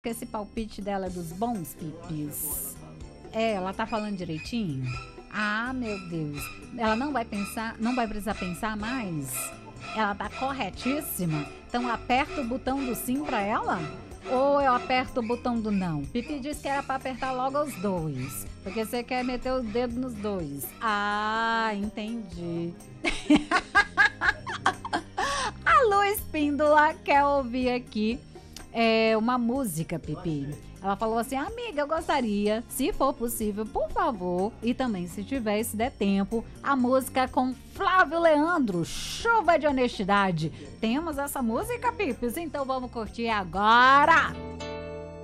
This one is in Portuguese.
que esse palpite dela é dos bons, Pipis? Ela tá falando direitinho? Ah, meu Deus. Ela não vai pensar, não vai precisar pensar mais? Ela tá corretíssima? Então aperta o botão do sim pra ela? Ou eu aperto o botão do não? Pipi disse que era pra apertar logo os dois. Porque você quer meter o dedo nos dois. Ah, entendi. A Lu Espíndola quer ouvir aqui uma música, Pipi. Ela falou assim: amiga, eu gostaria, se for possível, por favor, e também se tiver, se der tempo, a música com Flávio Leandro, Chuva de Honestidade. Temos essa música, Pipis? Então vamos curtir agora!